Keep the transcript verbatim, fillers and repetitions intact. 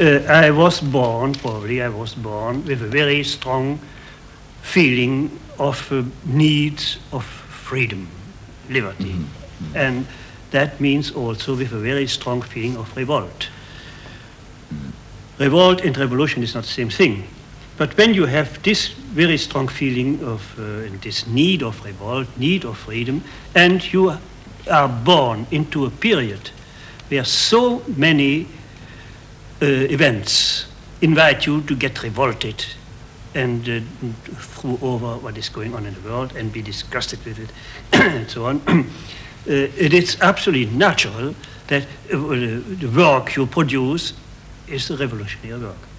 uh, I was born, probably I was born with a very strong feeling of uh, needs of freedom, liberty. Mm-hmm. And that means also with a very strong feeling of revolt. Mm-hmm. Revolt and revolution is not the same thing. But when you have this very strong feeling of uh, this need of revolt, need of freedom, and you are born into a period where so many uh, events invite you to get revolted and uh, throw over what is going on in the world and be disgusted with it and so on, uh, it is absolutely natural that uh, the work you produce is a revolutionary work.